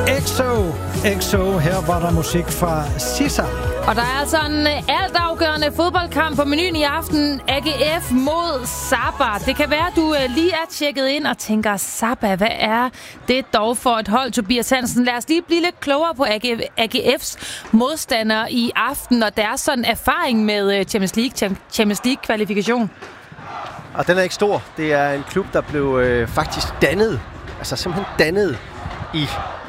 EXO. Her var der musik fra Sissa. Og der er altså en altafgørende fodboldkamp på menuen i aften. AGF mod Sabah. Det kan være, du lige er tjekket ind og tænker, Sabah, hvad er det dog for et hold, Tobias Hansen? Lad os lige blive lidt klogere på AGF's modstandere i aften, og deres sådan erfaring med Champions League-kvalifikation. Og den er ikke stor. Det er en klub, der blev faktisk dannet. Altså simpelthen dannet i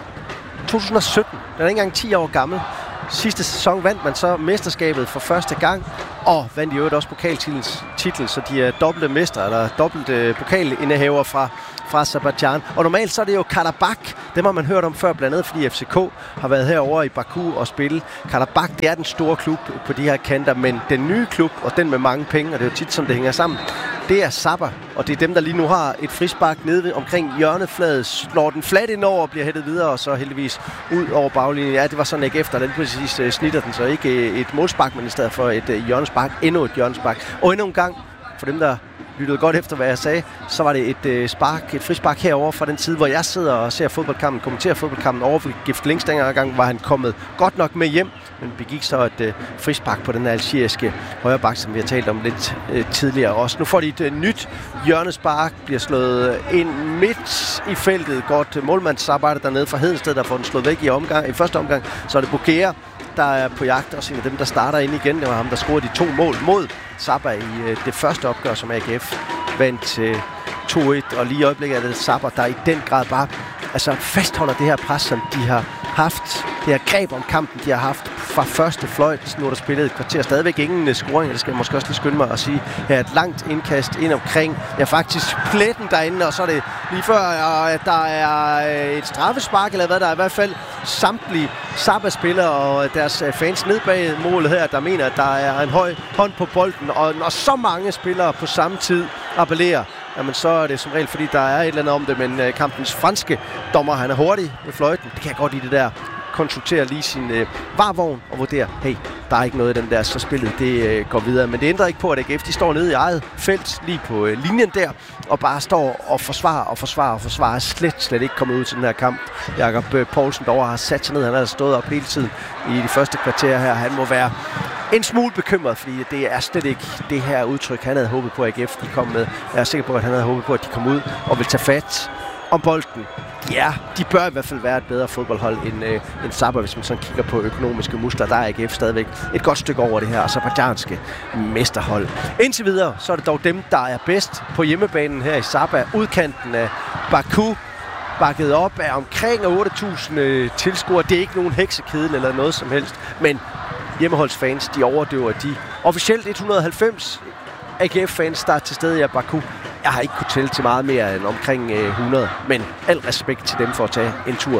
2017. Den er ikke engang 10 år gammel. Sidste sæson vandt man så mesterskabet for første gang, og vandt i øvrigt også pokaltitel, så de er dobbelte mestre, eller dobbelte pokalindehaver fra Aserbajdsjan. Og normalt så er det jo Karabakh, dem har man hørt om før, blandt andet fordi FCK har været herovre i Baku og spille. Karabakh, det er den store klub på de her kanter, men den nye klub, og den med mange penge, og det er jo tit, som det hænger sammen, det er Sabah, og det er dem, der lige nu har et frispark nede omkring hjørnefladet, slår den flat ind over og bliver hættet videre, og så heldigvis ud over baglinjen. Ja, det var sådan ikke efter, den præcis snitter den, så ikke et målspark, men i stedet for et hjørnespark, endnu et hjørnespark. Og endnu en gang, for dem, der lyttede godt efter, hvad jeg sagde, så var det et frispark herover fra den tid, hvor jeg sidder og ser fodboldkampen, kommenterer fodboldkampen over for Gift Links. Dengang var han kommet godt nok med hjem, men begik så et frispark på den her algeriske højreback, som vi har talt om lidt tidligere også. Nu får de et nyt hjørnespark, bliver slået ind midt i feltet. Godt målmandsarbejde dernede fra Hedensted, der får den slået væk i første omgang. Så er det Bokera, der er på jagt, også en af dem, der starter ind igen. Det var ham, der scorede de 2 mål mod Sabah i det første opgør, som AGF vandt 2-1. Og lige i øjeblikket er det Sabah, der i den grad bare fastholder det her pres, som de har haft. Det her greb om kampen, de har haft fra første fløjt. Nu er der spillet et kvarter. Stadigvæk ingen scoring. Det skal jeg måske også lige skynde mig at sige. Her er et langt indkast ind omkring. Ja, faktisk pletten derinde, og så er det lige før, at der er et straffespark, eller hvad der er i hvert fald samtlige Sabah-spillere og deres fans ned bag målet her, der mener, at der er en høj hånd på bolden. Og når så mange spillere på samme tid appellerer, jamen så er det som regel, fordi der er et eller andet om det, men kampens franske dommer, han er hurtig med fløjten. Det kan jeg godt lide det der. Konsultere lige sin varvogn og vurdere, hey, der er ikke noget i den der, så spillet det går videre. Men det ændrer ikke på, at AGF de står nede i eget felt, lige på linjen der, og bare står og forsvarer. Slet ikke kommet ud til den her kamp. Jakob Poulsen dog har sat sig ned, han har stået op hele tiden i de første kvarter her. Han må være en smule bekymret, fordi det er slet ikke det her udtryk, han havde håbet på, at AGF de kom med. Jeg er sikker på, at han havde håbet på, at de kom ud og vil tage fat om bolden. Ja, de bør i hvert fald være et bedre fodboldhold end Sabah, hvis man sådan kigger på økonomiske muskler. Der er AGF stadigvæk et godt stykke over det her aserbajdsjanske mesterhold. Indtil videre, så er det dog dem, der er bedst på hjemmebanen her i Sabah. Udkanten af Baku, bakket op af omkring 8.000 tilskuere. Det er ikke nogen heksekedel eller noget som helst, men hjemmeholdsfans, de overdøver de officielt 190 AGF-fans, der er til stede i Baku. Jeg har ikke kunnet tælle til meget mere end omkring 100, men al respekt til dem for at tage en tur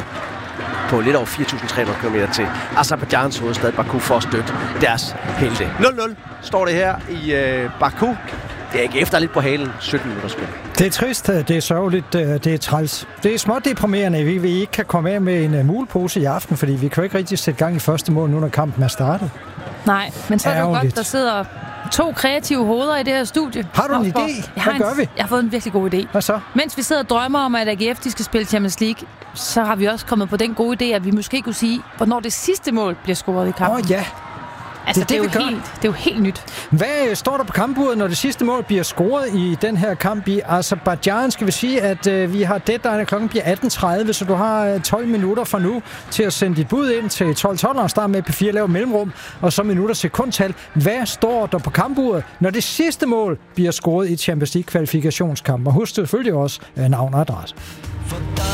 på lidt over 4.300 km til Aserbajdsjans hovedstad Baku for at støtte deres helte. 0-0 står det her i Baku. Det er ikke efter lidt på halen, 17 minutter spil. Det er trist, det er sørgeligt, det er træls. Det er småt deprimerende, at vi ikke kan komme af med en mulepose i aften, fordi vi kan jo ikke rigtig sætte gang i første mål, nu når kampen er startet. Nej, men så er det jo godt, der sidder 2 kreative hoveder i det her studie. Har du en idé? Hvad gør vi? Jeg har fået en virkelig god idé. Hvad så? Mens vi sidder og drømmer om, at AGF de skal spille Champions League, så har vi også kommet på den gode idé, at vi måske kunne sige, hvornår det sidste mål bliver scoret i kampen. Ja. Altså, det er jo helt nyt. Hvad står der på kampbordet, når det sidste mål bliver scoret i den her kamp i Aserbajdsjan? Skal vi sige, at vi har deadline, og klokken bliver 18.30, så du har 12 minutter fra nu til at sende dit bud ind til 12.12 og starte med P4 laver mellemrum, og så minutter sekundtal. Hvad står der på kampbordet, når det sidste mål bliver scoret i Champions League kvalifikationskamp? Og husk selvfølgelig også navn og adresse.